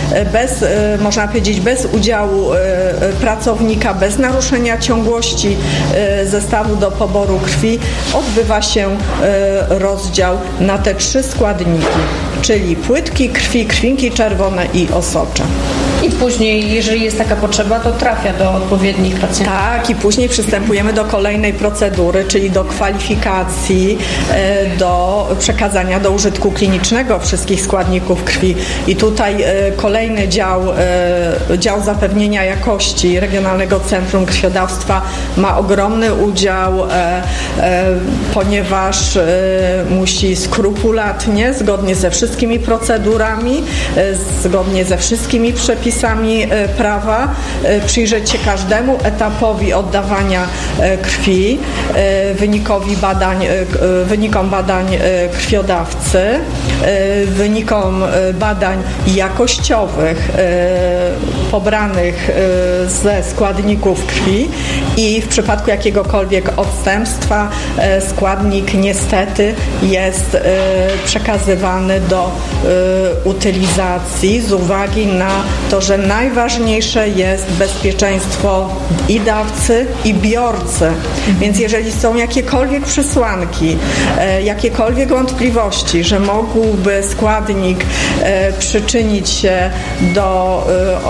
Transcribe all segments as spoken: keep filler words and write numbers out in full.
bez, można powiedzieć, bez udziału pracownika, bez naruszenia ciągłości zestawu do poboru krwi odbywa się rozdział na te trzy składniki, czyli płytki krwi, krwinki czerwone i osocze. I później, jeżeli jest taka potrzeba, to trafia do odpowiednich pacjentów. Tak, i później przystępujemy do kolejnej procedury, czyli do kwalifikacji, do przekazania do użytku klinicznego wszystkich składników krwi. I tutaj kolejny dział, dział zapewnienia jakości Regionalnego Centrum Krwiodawstwa ma ogromny udział, ponieważ musi skrupulatnie, zgodnie ze wszystkimi procedurami, zgodnie ze wszystkimi przepisami prawa przyjrzeć się każdemu etapowi oddawania krwi, wynikowi badań, wynikom badań krwiodawcy, wynikom badań jakościowych pobranych ze składników krwi i w przypadku jakiegokolwiek odstępstwa składnik niestety jest przekazywany do utylizacji z uwagi na to, że najważniejsze jest bezpieczeństwo i dawcy, i biorcy. Więc jeżeli są jakiekolwiek przesłanki, e, jakiekolwiek wątpliwości, że mógłby składnik e, przyczynić się do,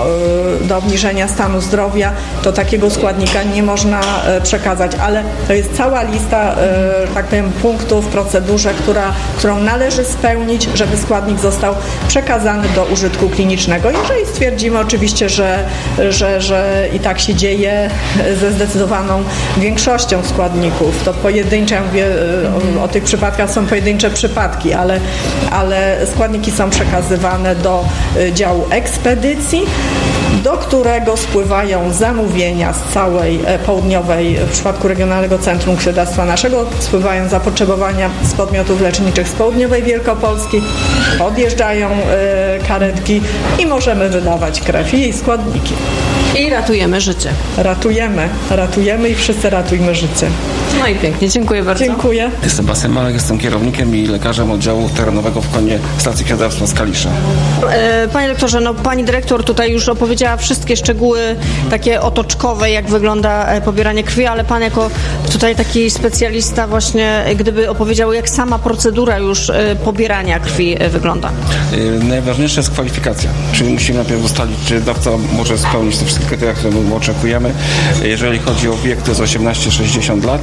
e, do obniżenia stanu zdrowia, to takiego składnika nie można e, przekazać. Ale to jest cała lista, e, tak powiem, punktów w procedurze, która, którą należy spełnić, żeby składnik został przekazany do użytku klinicznego. Jeżeli stwierdzimy oczywiście, że, że, że i tak się dzieje ze zdecydowaną większością składników. To pojedyncze, ja mówię, o, o tych przypadkach są pojedyncze przypadki, ale, ale składniki są przekazywane do działu ekspedycji, do którego spływają zamówienia z całej południowej, w przypadku Regionalnego Centrum Krwiodawstwa naszego, spływają zapotrzebowania z podmiotów leczniczych z południowej Wielkopolski, odjeżdżają karetki i możemy wydawać krew i jej składniki. I ratujemy życie. Ratujemy, ratujemy i wszyscy ratujmy życie. No i pięknie, dziękuję bardzo. Dziękuję. Jestem Sebastian Malek, jestem kierownikiem i lekarzem oddziału terenowego w Konie Stacji Krwiodawstwa z Kalisza. Panie doktorze, no pani dyrektor tutaj już opowiedziała wszystkie szczegóły takie otoczkowe, jak wygląda pobieranie krwi, ale pan jako tutaj taki specjalista właśnie, gdyby opowiedział, jak sama procedura już pobierania krwi wygląda. Najważniejsza jest kwalifikacja, czyli musimy najpierw ustalić, czy dawca może spełnić te wszystkie kryteria, które my oczekujemy. Jeżeli chodzi o wiek, to jest osiemnaście sześćdziesiąt lat,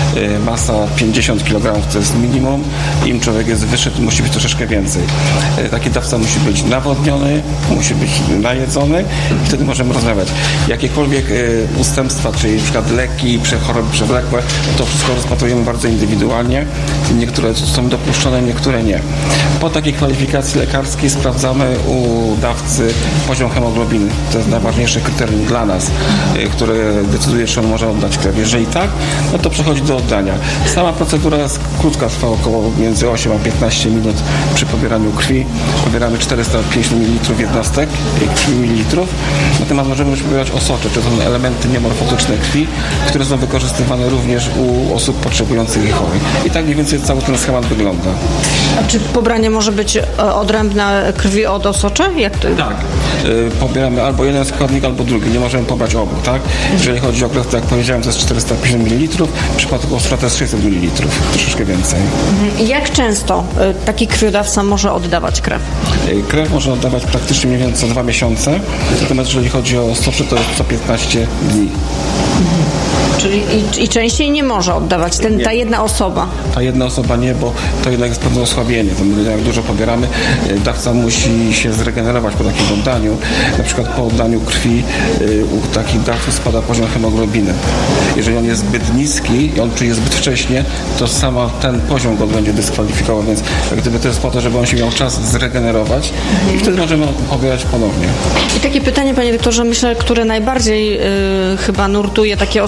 masa pięćdziesiąt kilogramów to jest minimum, im człowiek jest wyższy, to musi być troszeczkę więcej. Taki dawca musi być nawodniony, musi być najedzony i wtedy możemy rozmawiać. Jakiekolwiek ustępstwa, czyli na przykład leki, choroby przewlekłe, to wszystko rozpatrujemy bardzo indywidualnie. Niektóre są dopuszczone, niektóre nie. Po takiej kwalifikacji lekarskiej sprawdzamy u dawcy poziom hemoglobiny. To jest najważniejsze kryterium dla nas, które decyduje, czy on może oddać krew. Jeżeli tak, no to przechodzi do oddania. Sama procedura jest krótka, trwa około między osiem a piętnaście minut przy pobieraniu krwi. Pobieramy czterysta pięćdziesiąt mililitrów jednostek krwi mililitrów. Natomiast możemy już pobierać osocze, to są elementy niemorfotyczne krwi, które są wykorzystywane również u osób potrzebujących i chorych. I tak mniej więcej cały ten schemat wygląda. A czy pobranie może być odrębne krwi od osocza? Jak to? Tak. Pobieramy albo jeden składnik, albo drugi. Nie możemy pobrać obu, tak? Jeżeli chodzi o krew, to jak powiedziałem, to jest czterysta pięćdziesiąt mililitrów. W przypadku osocza to jest sześćset mililitrów. Troszeczkę więcej. Jak często taki krwiodawca może oddawać krew? Krew może oddawać praktycznie mniej więcej co dwa miesiące. Natomiast jeżeli chodzi o osocze, to jest co piętnaście dni. Czyli i, i częściej nie może oddawać ten, ta jedna osoba. Ta jedna osoba nie, bo to jednak jest pewne osłabienie. To jak dużo pobieramy, dawca musi się zregenerować po takim oddaniu. Na przykład po oddaniu krwi u takich dawców spada poziom hemoglobiny. Jeżeli on jest zbyt niski i on przyjdzie zbyt wcześnie, to sama ten poziom go będzie dyskwalifikował, więc jak gdyby to jest po to, żeby on się miał czas zregenerować i wtedy możemy pobierać ponownie. I takie pytanie, panie doktorze, myślę, które najbardziej y, chyba nurtuje takie osoby, które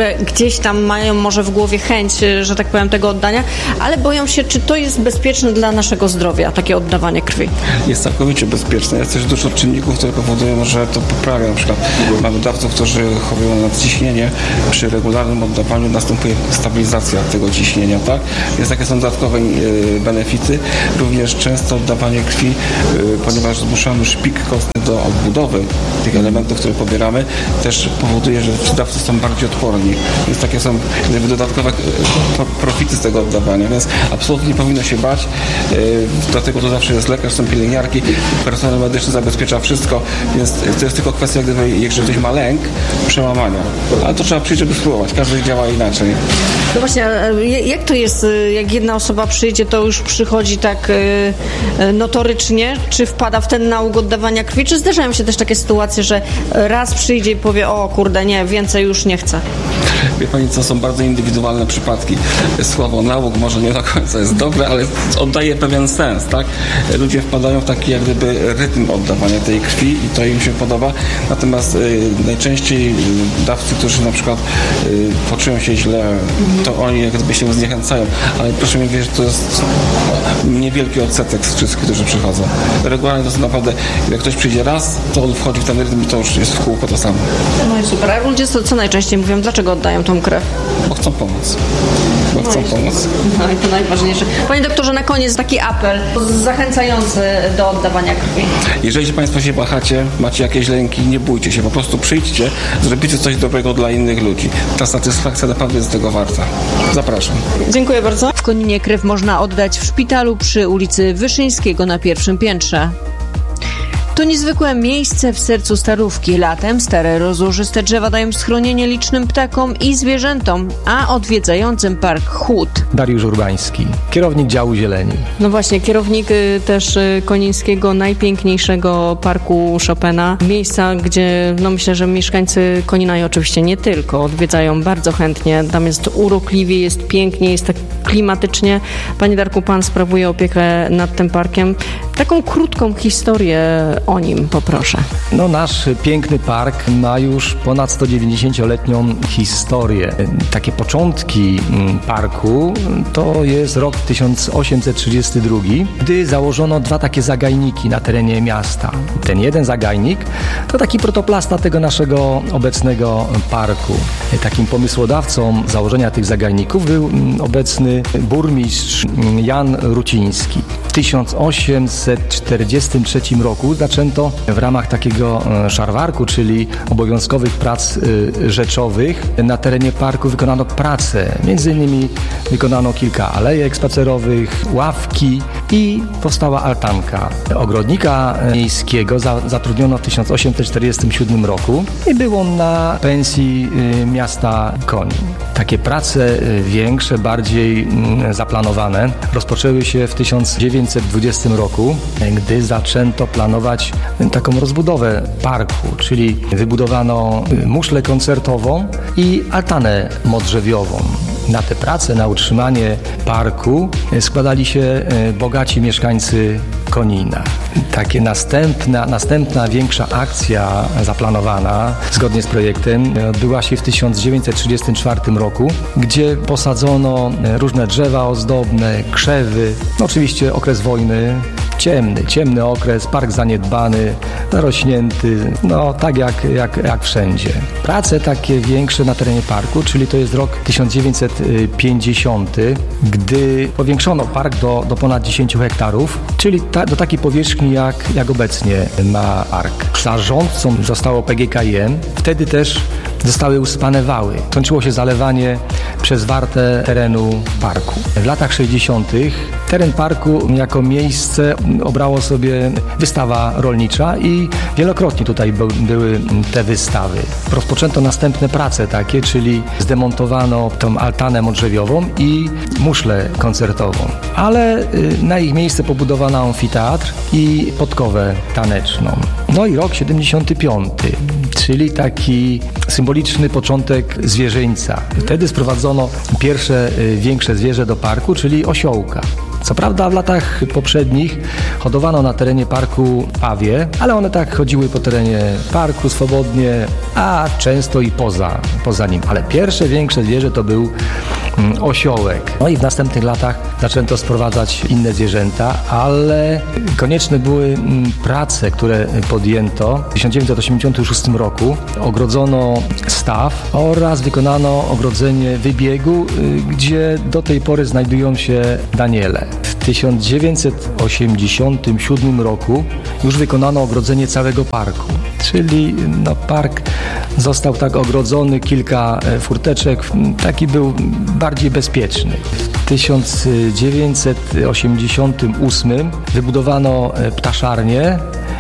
które gdzieś tam mają może w głowie chęć, że tak powiem, tego oddania, ale boją się, czy to jest bezpieczne dla naszego zdrowia, takie oddawanie krwi. Jest całkowicie bezpieczne. Jest też dużo czynników, które powodują, że to poprawia. Na przykład mamy dawców, którzy chorują na nadciśnienie. Przy regularnym oddawaniu następuje stabilizacja tego ciśnienia, tak? Więc takie są dodatkowe y, benefity. Również często oddawanie krwi, y, ponieważ zmuszamy szpik kostny do odbudowy tych elementów, które pobieramy, też powoduje, że ci dawcy są bardziej odporni. Więc takie są jakby dodatkowe profity z tego oddawania. Więc absolutnie nie powinno się bać. Yy, dlatego to zawsze jest lekarz, są pielęgniarki, personel medyczny zabezpiecza wszystko, więc to jest tylko kwestia, gdyby, jeżeli ktoś ma lęk, przełamania. Ale to trzeba przyjść, żeby spróbować. Każdy działa inaczej. No właśnie, jak to jest, jak jedna osoba przyjdzie, to już przychodzi tak yy, notorycznie, czy wpada w ten nauk oddawania krwi, czy zdarzają się też takie sytuacje, że raz przyjdzie i powie, o kurde, nie, więcej już nie chcę? Wie pani co, są bardzo indywidualne przypadki. Słowo nauk może nie do końca jest dobre, ale oddaje pewien sens, tak? Ludzie wpadają w taki jak gdyby rytm oddawania tej krwi i to im się podoba. Natomiast y, najczęściej dawcy, którzy na przykład y, poczują się źle, to oni jak gdyby się zniechęcają. Ale proszę mi wierzyć, to jest niewielki odsetek z wszystkich, którzy przychodzą. Regularnie to są naprawdę, jak ktoś przyjdzie raz, to on wchodzi w ten rytm i to już jest w kółko to samo. No i super. A ludzie co, co najczęściej mówią, dlaczego oddają tą krew? Bo chcą pomóc. Bo chcą no pomóc. No i to najważniejsze. Panie doktorze, na koniec taki apel zachęcający do oddawania krwi. Jeżeli Państwo się wahacie, macie jakieś lęki, nie bójcie się, po prostu przyjdźcie, zrobicie coś dobrego dla innych ludzi. Ta satysfakcja naprawdę jest tego warta. Zapraszam. Dziękuję bardzo. W Koninie krew można oddać w szpitalu przy ulicy Wyszyńskiego na pierwszym piętrze. To niezwykłe miejsce w sercu Starówki. Latem stare rozłożyste drzewa dają schronienie licznym ptakom i zwierzętom, a odwiedzającym park Chód. Dariusz Urbański, kierownik działu zieleni. No właśnie, kierownik y, też y, konińskiego, najpiękniejszego parku Chopina. Miejsca, gdzie no myślę, że mieszkańcy Konina i oczywiście nie tylko odwiedzają bardzo chętnie. Tam jest urokliwie, jest pięknie, jest tak klimatycznie. Panie Darku, pan sprawuje opiekę nad tym parkiem. Taką krótką historię o nim poproszę. No nasz piękny park ma już ponad sto dziewięćdziesięcioletnią historię. Takie początki parku to jest rok tysiąc osiemset trzydziesty drugi, gdy założono dwa takie zagajniki na terenie miasta. Ten jeden zagajnik to taki protoplasta tego naszego obecnego parku. Takim pomysłodawcą założenia tych zagajników był obecny burmistrz Jan Ruciński. W tysiąc osiemset czterdziestym trzecim roku zaczęto w ramach takiego szarwarku, czyli obowiązkowych prac rzeczowych na terenie parku wykonano pracę. Między innymi wykonano kilka alejek spacerowych, ławki i powstała altanka. Ogrodnika miejskiego zatrudniono w tysiąc osiemset czterdziestym siódmym roku i był on na pensji miasta Konin. Takie prace większe, bardziej zaplanowane rozpoczęły się w tysiąc dziewięćset dwudziestym roku, gdy zaczęto planować taką rozbudowę parku, czyli wybudowano muszlę koncertową i altanę modrzewiową. Na te prace, na utrzymanie parku składali się bogaci mieszkańcy Konina. Takie następna, następna większa akcja zaplanowana zgodnie z projektem odbyła się w tysiąc dziewięćset trzydziestym czwartym roku, gdzie posadzono różne drzewa ozdobne, krzewy. No, oczywiście okres wojny, ciemny, ciemny okres, park zaniedbany, zarośnięty, no tak jak, jak, jak wszędzie. Prace takie większe na terenie parku, czyli to jest rok tysiąc dziewięćset pięćdziesiąty, gdy powiększono park do, do ponad dziesięciu hektarów, czyli ta, do takiej powierzchni jak, jak obecnie ma park. Zarządcą zostało P G K I M, wtedy też zostały usypane wały. Kończyło się zalewanie przez wartę terenu parku. W latach sześćdziesiątych teren parku jako miejsce obrało sobie wystawa rolnicza i wielokrotnie tutaj były te wystawy. Rozpoczęto następne prace takie, czyli zdemontowano tą altanę modrzewiową i muszlę koncertową. Ale na ich miejsce pobudowano amfiteatr i podkowę taneczną. No i rok siedemdziesiąty piąty, czyli taki symboliczny początek zwierzyńca. Wtedy sprowadzono pierwsze większe zwierzę do parku, czyli osiołka. Co prawda w latach poprzednich hodowano na terenie parku pawie, ale one tak chodziły po terenie parku swobodnie, a często i poza, poza nim. Ale pierwsze większe zwierzę to był osiołek. No i w następnych latach zaczęto sprowadzać inne zwierzęta, ale konieczne były prace, które podjęto. W tysiąc dziewięćset osiemdziesiątym szóstym roku ogrodzono staw oraz wykonano ogrodzenie wybiegu, gdzie do tej pory znajdują się daniele. W tysiąc dziewięćset osiemdziesiątym siódmym roku już wykonano ogrodzenie całego parku, czyli no, park został tak ogrodzony, kilka furteczek, taki był bardziej bezpieczny. W tysiąc dziewięćset osiemdziesiątym ósmym wybudowano ptaszarnię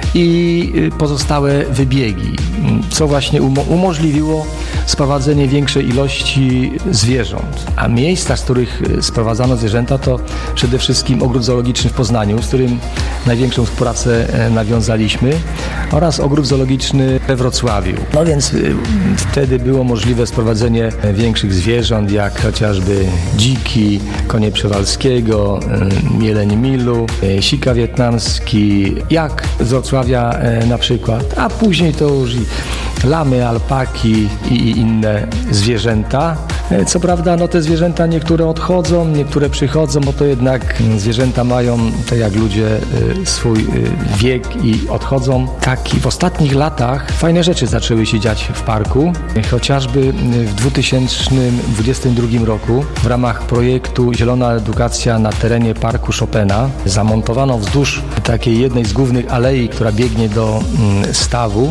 i pozostałe wybiegi, co właśnie umo- umożliwiło sprowadzenie większej ilości zwierząt. A miejsca, z których sprowadzano zwierzęta, to przede wszystkim ogród zoologiczny w Poznaniu, z którym największą współpracę nawiązaliśmy, oraz ogród zoologiczny we Wrocławiu. No więc wtedy było możliwe sprowadzenie większych zwierząt, jak chociażby dziki, konie przewalskiego, mieleń milu, sika wietnamski, jak z Wrocławia na przykład, a później to już i lamy, alpaki i inne zwierzęta. Co prawda, no te zwierzęta niektóre odchodzą, niektóre przychodzą, bo to jednak zwierzęta mają, tak jak ludzie, swój wiek i odchodzą. Tak i w ostatnich latach fajne rzeczy zaczęły się dziać w parku. Chociażby w dwa tysiące dwudziestym drugim roku w ramach projektu Zielona Edukacja na terenie Parku Chopina zamontowano wzdłuż takiej jednej z głównych alei, która biegnie do stawu,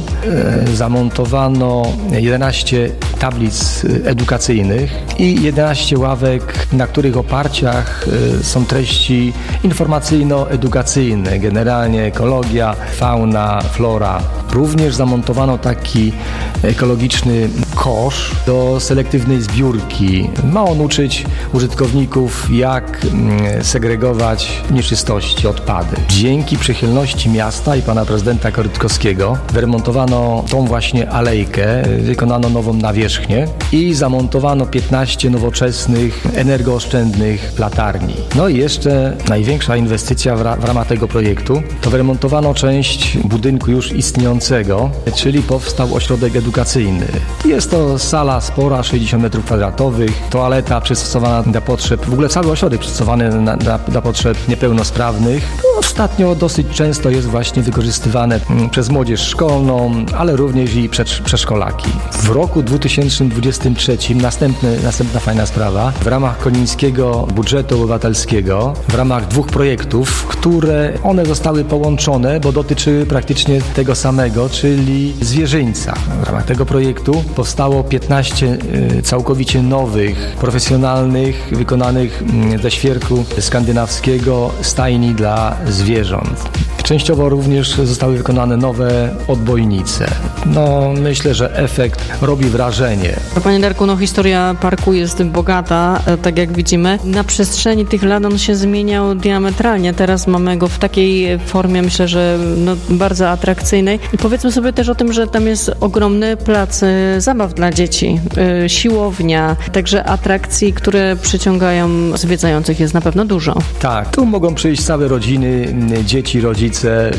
zamontowano jedenaście tablic edukacyjnych i jedenaście ławek, na których oparciach są treści informacyjno-edukacyjne, generalnie ekologia, fauna, flora. Również zamontowano taki ekologiczny kosz do selektywnej zbiórki. Ma on uczyć użytkowników, jak segregować nieczystości, odpady. Dzięki przychylności miasta i pana prezydenta Korytkowskiego wyremontowano tą właśnie alejkę, wykonano nową nawierzchnię i zamontowano piętnaście nowoczesnych, energooszczędnych latarni. No i jeszcze największa inwestycja w, ra- w ramach tego projektu to wyremontowano część budynku już istniejącego, czyli powstał ośrodek edukacyjny. Jest to sala spora, sześćdziesiąt metrów kwadratowych, toaleta przystosowana dla potrzeb, w ogóle cały ośrodek przystosowany na, na, dla potrzeb niepełnosprawnych. Ostatnio dosyć często jest właśnie wykorzystywane przez młodzież szkolną, ale również i przedszkolaki. W roku dwa tysiące dwudziestym trzecim następny, następna fajna sprawa, w ramach konińskiego budżetu obywatelskiego, w ramach dwóch projektów, które one zostały połączone, bo dotyczyły praktycznie tego samego, czyli zwierzyńca. W ramach tego projektu powstało piętnaście całkowicie nowych, profesjonalnych, wykonanych ze świerku skandynawskiego stajni dla zwierząt. Częściowo również zostały wykonane nowe odbojnice. No, myślę, że efekt robi wrażenie. Panie Darku, no historia parku jest bogata, tak jak widzimy. Na przestrzeni tych lat on się zmieniał diametralnie. Teraz mamy go w takiej formie, myślę, że no, bardzo atrakcyjnej. I powiedzmy sobie też o tym, że tam jest ogromny plac zabaw dla dzieci, yy, siłownia, także atrakcji, które przyciągają zwiedzających jest na pewno dużo. Tak, tu mogą przyjść całe rodziny, dzieci, rodzice.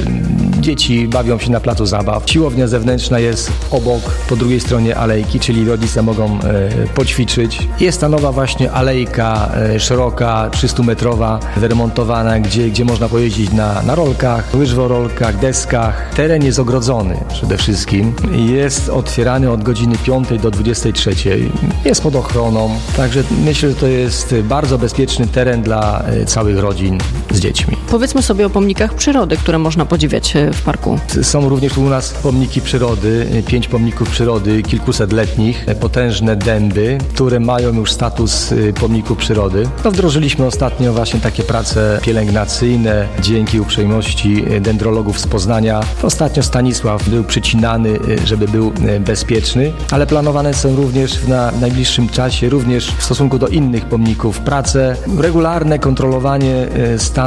Dzieci bawią się na placu zabaw. Siłownia zewnętrzna jest obok, po drugiej stronie alejki, czyli rodzice mogą e, poćwiczyć. Jest ta nowa właśnie alejka e, szeroka, trzystumetrowa, wyremontowana, gdzie, gdzie można pojeździć na, na rolkach, łyżworolkach, deskach. Teren jest ogrodzony przede wszystkim. Jest otwierany od godziny piątej do dwudziestej trzeciej. Jest pod ochroną, także myślę, że to jest bardzo bezpieczny teren dla e, całych rodzin z dziećmi. Powiedzmy sobie o pomnikach przyrody, które można podziwiać w parku. Są również u nas pomniki przyrody, pięć pomników przyrody, kilkusetletnich, potężne dęby, które mają już status pomników przyrody. No, wdrożyliśmy ostatnio właśnie takie prace pielęgnacyjne dzięki uprzejmości dendrologów z Poznania. Ostatnio Stanisław był przycinany, żeby był bezpieczny, ale planowane są również na najbliższym czasie, również w stosunku do innych pomników prace, regularne kontrolowanie stanu zdrowia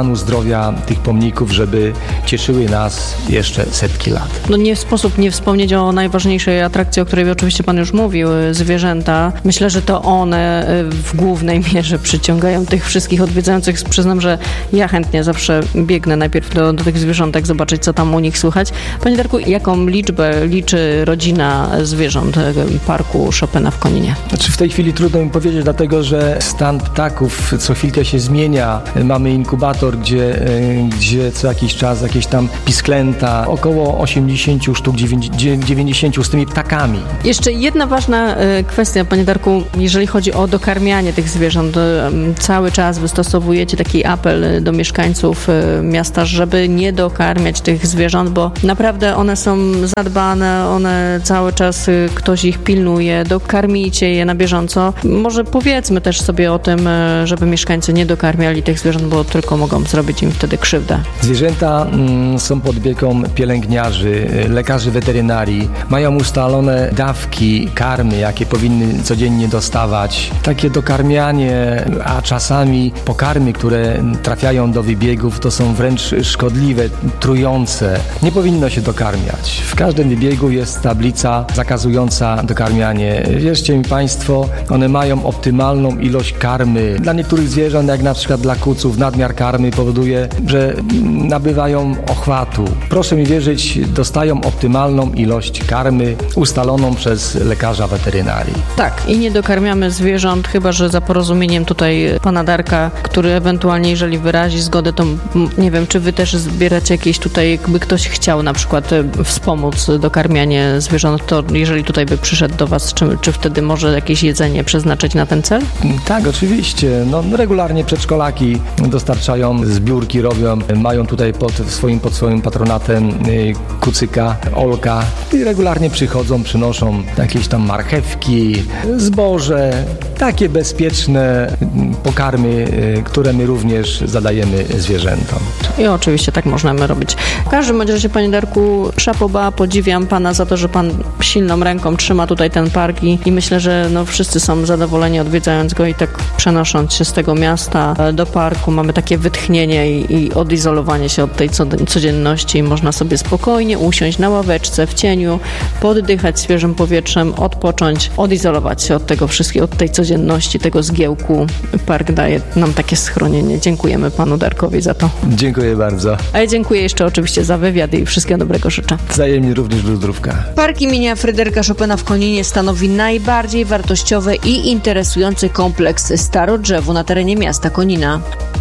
rozwija tych pomników, żeby cieszyły nas jeszcze setki lat. No nie sposób nie wspomnieć o najważniejszej atrakcji, o której oczywiście pan już mówił, zwierzęta. Myślę, że to one w głównej mierze przyciągają tych wszystkich odwiedzających. Przyznam, że ja chętnie zawsze biegnę najpierw do, do tych zwierzątek, zobaczyć, co tam u nich słychać. Panie Darku, jaką liczbę liczy rodzina zwierząt Parku Chopina w Koninie? Znaczy w tej chwili trudno mi powiedzieć, dlatego że stan ptaków co chwilkę się zmienia. Mamy inkubator, gdzie, gdzie co jakiś czas jakieś tam pisklęta, około osiemdziesiąt sztuk, dziewięćdziesiąt z tymi ptakami. Jeszcze jedna ważna kwestia, panie Darku, jeżeli chodzi o dokarmianie tych zwierząt. Cały czas wystosowujecie taki apel do mieszkańców miasta, żeby nie dokarmiać tych zwierząt, bo naprawdę one są zadbane, one cały czas ktoś ich pilnuje, dokarmijcie je na bieżąco. Może powiedzmy też sobie o tym, żeby mieszkańcy nie dokarmiali tych zwierząt, bo tylko mogą zrobić im wtedy krzywdę. Zwierzęta mm, są pod opieką pielęgniarzy, lekarzy weterynarii, mają ustalone dawki karmy, jakie powinny codziennie dostawać. Takie dokarmianie, a czasami pokarmy, które trafiają do wybiegów, to są wręcz szkodliwe, trujące. Nie powinno się dokarmiać. W każdym wybiegu jest tablica zakazująca dokarmianie. Wierzcie mi Państwo, one mają optymalną ilość karmy. Dla niektórych zwierząt, jak na przykład dla kuców, nadmiar karmy powoduje, że nabywają ochwatu. Proszę mi wierzyć, dostają optymalną ilość karmy ustaloną przez lekarza weterynarii. Tak, i nie dokarmiamy zwierząt, chyba że za porozumieniem tutaj pana Darka, który ewentualnie, jeżeli wyrazi zgodę, to nie wiem, czy wy też zbieracie jakieś tutaj, jakby ktoś chciał na przykład wspomóc dokarmianie zwierząt, to jeżeli tutaj by przyszedł do was, czy, czy wtedy może jakieś jedzenie przeznaczyć na ten cel? Tak, oczywiście. No, regularnie przedszkolaki dostarczają, zbiórki robią, mają tutaj pod swoim, pod swoim patronatem kucyka, Olka i regularnie przychodzą, przynoszą jakieś tam marchewki, zboże, takie bezpieczne pokarmy, które my również zadajemy zwierzętom. I oczywiście tak możemy robić. W każdym razie, panie Darku, szapoba, podziwiam pana za to, że pan silną ręką trzyma tutaj ten park i, i myślę, że no, wszyscy są zadowoleni odwiedzając go i tak przenosząc się z tego miasta do parku. Mamy takie wytchnienie i, i odizolowanie się od tej codzienności. Można sobie spokojnie usiąść na ławeczce w cieniu, poddychać świeżym powietrzem, odpocząć, odizolować się od tego wszystkiego, od tej codzienności, tego zgiełku. Park daje nam takie schronienie. Dziękujemy panu Darkowi za to. Dziękuję bardzo. A ja dziękuję jeszcze oczywiście za wywiady i wszystkiego dobrego życzę. Wzajemnie również do zdrówka. Park imienia Fryderyka Chopina w Koninie stanowi najbardziej wartościowy i interesujący kompleks starodrzewu na terenie miasta Konina.